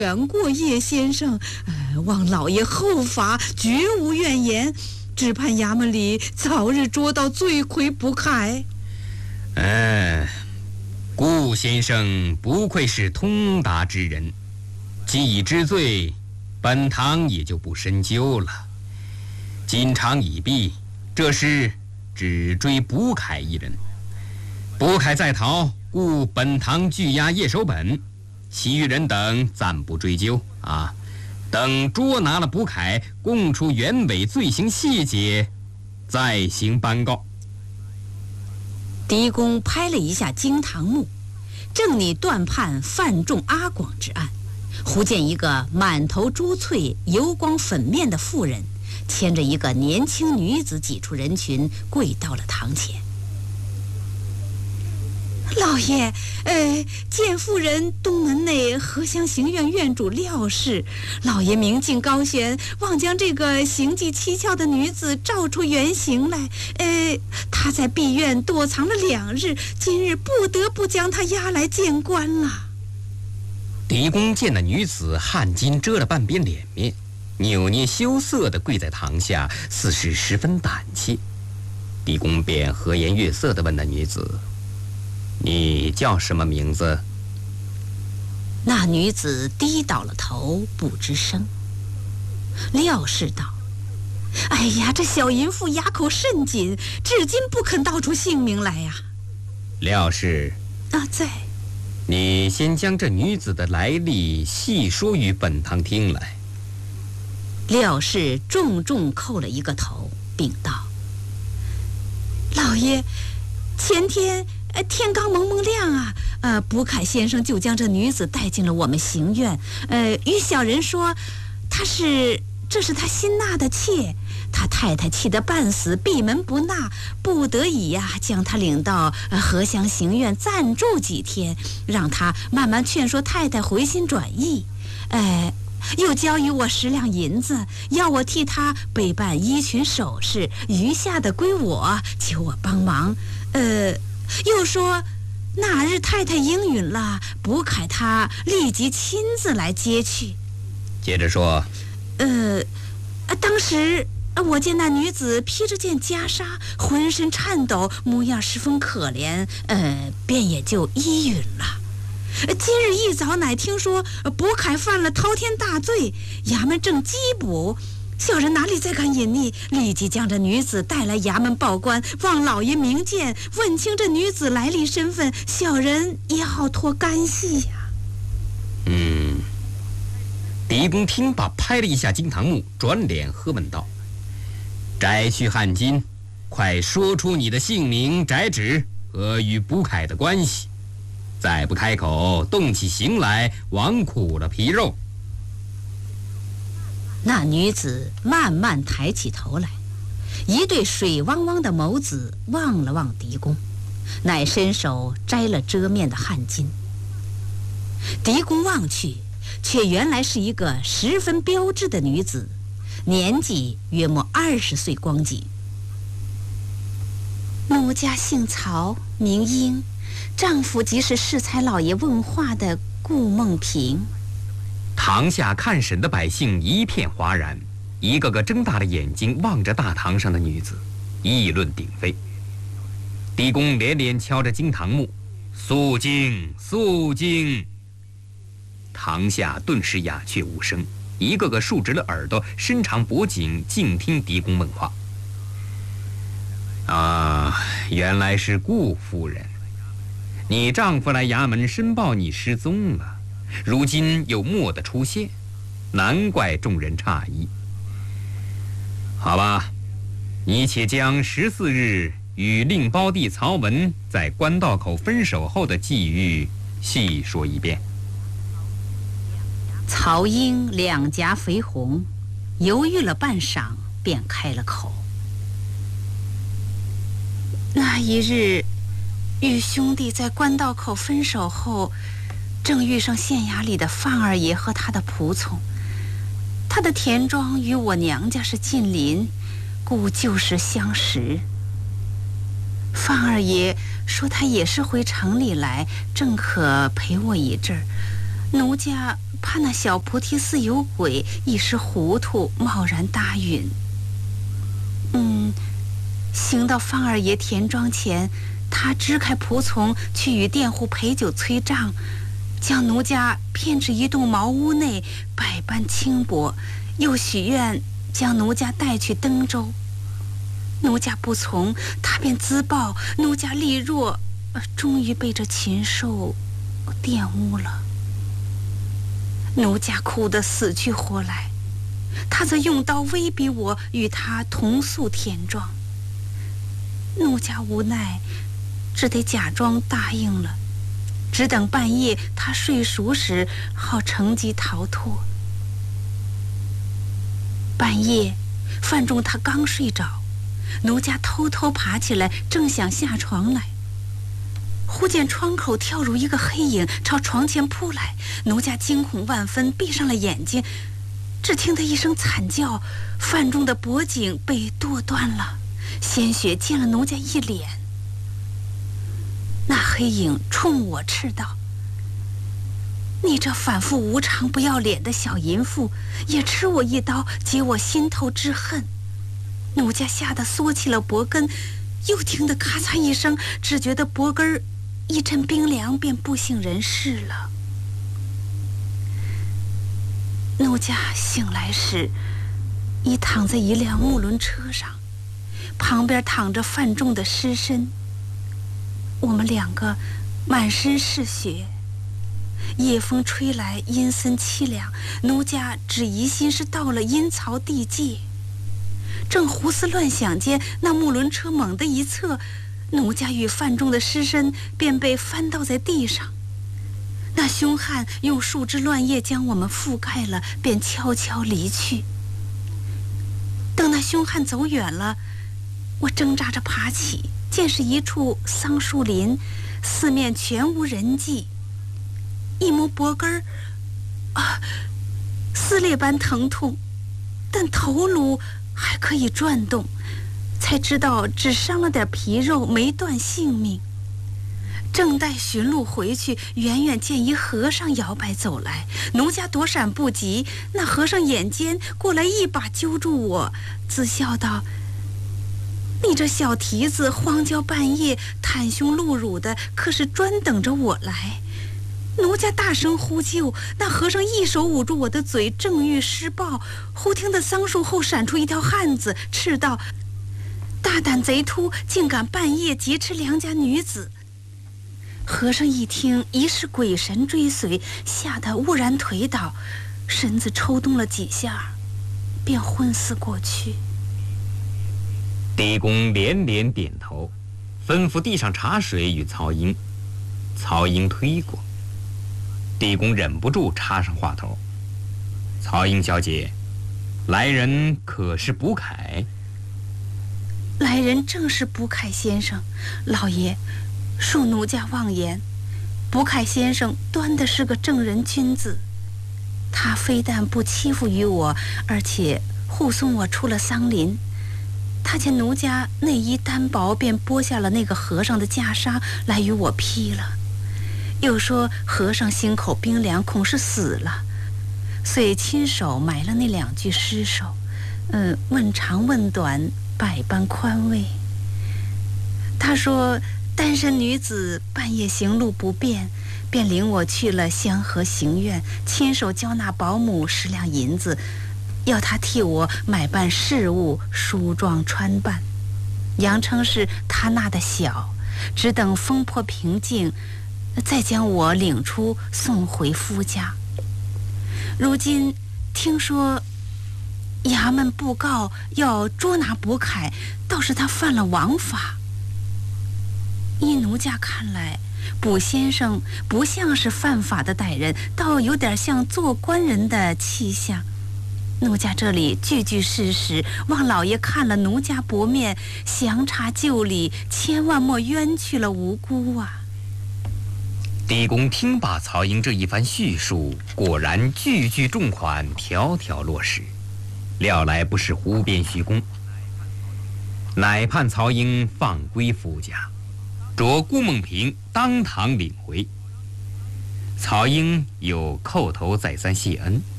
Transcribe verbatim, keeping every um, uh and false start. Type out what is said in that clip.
原过叶先生，呃，望老爷后罚，绝无怨言。只盼衙门里早日捉到罪魁不凯。 嗯，顾先生不愧是通达之人，既已知罪，本堂也就不深究了。今场已毕，这事只追卜凯一人。卜凯在逃，故本堂拘押叶守本，其余人等暂不追究啊。等捉拿了卜凯，供出原委罪行细节，再行颁告。 狄公拍了一下惊堂木，正拟断判范仲阿广之案，忽见一个满头珠翠、油光粉面的妇人，牵着一个年轻女子挤出人群，跪到了堂前。老爷，呃，见妇人东门内荷香行院院主廖氏，老爷明镜高悬，望将这个行迹蹊跷的女子照出原形来。呃，她在闭院躲藏了两日，今日不得不将她押来见官了。 狄公见那女子汗巾遮了半边脸面，扭捏羞涩地跪在堂下，似是十分胆怯。狄公便和颜悦色地问那女子：“你叫什么名字？” 那女子低倒了头，不吱声。廖氏道：“哎呀，这小淫妇哑口甚紧，至今不肯道出姓名来呀。” 廖氏啊，在。 你先将这女子的来历细说于本堂听来。 廖氏重重叩了一个头，禀道：“老爷，前天呃，天刚蒙蒙亮啊，呃，卜凯先生就将这女子带进了我们行院，呃，与小人说，她是，这是他新纳的妾，他太太气得半死，闭门不纳，不得已呀、啊，将她领到、呃、荷香行院暂住几天，让她慢慢劝说太太回心转意，呃。”又交予我十两银子，要我替他备办衣裙首饰，余下的归我，求我帮忙。呃，又说那日太太应允了，卜凯他立即亲自来接去。 接着说。 呃，当时我见那女子披着件袈裟，浑身颤抖，模样十分可怜，呃，便也就依允了。今日一早乃听说卜凯犯了滔天大罪，衙门正缉捕，小人哪里再敢隐匿，立即将这女子带来衙门报官，望老爷明鉴，问清这女子来历身份，小人也好托干系呀、啊。 嗯，狄公听罢，拍了一下惊堂木，转脸喝问道：“摘去汗巾，快说出你的姓名、宅址和与卜凯的关系。再不开口，动起刑来，枉苦了皮肉。” 那女子慢慢抬起头来，一对水汪汪的眸子望了望狄公，乃伸手摘了遮面的汗巾。狄公望去，却原来是一个十分标致的女子，年纪约莫二十岁光景。奴家姓曹，名英，丈夫即是适才老爷问话的顾梦平。 堂下看审的百姓一片哗然，一个个睁大了眼睛望着大堂上的女子，议论鼎沸。狄公连连敲着惊堂木：“肃静，肃静！”堂下顿时鸦雀无声，一个个竖直了耳朵，伸长脖颈，静听狄公问话。啊，原来是顾夫人，你丈夫来衙门申报你失踪了，如今又蓦地出现，难怪众人诧异。好吧，你且将十四日与令胞弟曹文在官道口分手后的际遇细说一遍。 曹英两颊绯红，犹豫了半晌，便开了口：“那一日，与兄弟在官道口分手后，正遇上县衙里的范二爷和他的仆从。他的田庄与我娘家是近邻，故旧时相识。范二爷说他也是回城里来，正可陪我一阵儿。 奴家怕那小菩提寺有鬼，一时糊涂，贸然答允。嗯，行到方二爷田庄前，他支开仆从去与佃户陪酒催账，将奴家骗至一栋茅屋内，百般轻薄，又许愿将奴家带去登州。奴家不从，他便自暴，奴家力弱，终于被这禽兽玷污了。奴家哭得死去活来，他则用刀威逼我与他同宿田庄。奴家无奈，只得假装答应了，只等半夜他睡熟时，好乘机逃脱。半夜，范仲他刚睡着，奴家偷偷爬起来，正想下床来，忽见窗口跳入一个黑影，朝床前扑来。奴家惊恐万分，闭上了眼睛，只听得一声惨叫，范仲的脖颈被剁断了，鲜血溅了奴家一脸。那黑影冲我斥道：“你这反复无常、不要脸的小淫妇，也吃我一刀，解我心头之恨！”奴家吓得缩起了脖根，又听得咔嚓一声，只觉得脖根儿一阵冰凉，便不省人事了。奴家醒来时，已躺在一辆木轮车上，旁边躺着范仲的尸身。我们两个满身是血，夜风吹来，阴森凄凉。奴家只疑心是到了阴曹地界，正胡思乱想间，那木轮车猛地一侧，奴家与范仲的尸身便被翻倒在地上。那凶悍用树枝乱叶将我们覆盖了，便悄悄离去。等那凶悍走远了，我挣扎着爬起，见是一处桑树林，四面全无人迹，一摸脖根儿，啊，撕裂般疼痛，但头颅还可以转动，才知道只伤了点皮肉，没断性命。正待寻路回去，远远见一和尚摇摆走来，奴家躲闪不及，那和尚眼尖过来，一把揪住我，自笑道：“你这小蹄子，荒郊半夜袒胸露乳的，可是专等着我来。”奴家大声呼救，那和尚一手捂住我的嘴，正欲施暴，忽听得桑树后闪出一条汉子，斥道：“大胆贼秃，竟敢半夜劫持良家女子！”和尚一听疑是鬼神追随，吓得兀然腿倒，身子抽动了几下，便昏死过去。 狄公连连点头，吩咐递上茶水与曹英。曹英推过，狄公忍不住插上话头：“曹英小姐，来人可是卜凯？”“ 来人正是卜凯先生，老爷，恕奴家妄言。卜凯先生端的是个正人君子，他非但不欺负于我，而且护送我出了桑林。他见奴家内衣单薄，便剥下了那个和尚的袈裟来与我披了，又说和尚心口冰凉，恐是死了，遂亲手埋了那两具尸首。嗯，问长问短，百般宽慰。他说单身女子半夜行路不便，便领我去了香河行院，亲手交纳保姆十两银子，要他替我买办事务、梳妆穿扮，杨称是他纳的小，只等风波平静，再将我领出送回夫家。如今听说衙门布告要捉拿卜凯，倒是他犯了王法。依奴家看来，卜先生不像是犯法的歹人，倒有点像做官人的气象。奴家这里句句事实，望老爷看了奴家薄面，详查旧理，千万莫冤屈了无辜啊。 狄公听罢曹英这一番叙述，果然句句重款，条条落实，料来不是胡编虚供，乃判曹英放归夫家，着顾梦平当堂领回。 曹英又叩头再三谢恩。